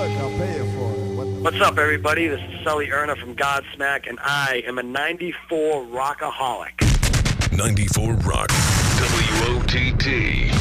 Look, I'll pay you for it. What's up, everybody? This is Sully Erna from Godsmack, and I am a 94 rockaholic. 94 Rock. WOTT.